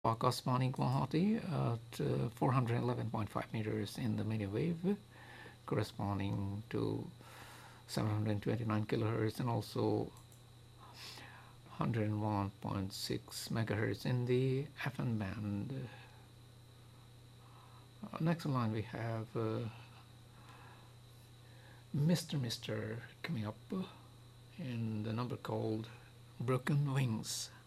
Akashvani Guwahati at 411.5 meters in the medium wave, corresponding to 729 kilohertz, and also 101.6 megahertz in the FM band. Next in line we have Mr. coming up in the number called Broken Wings.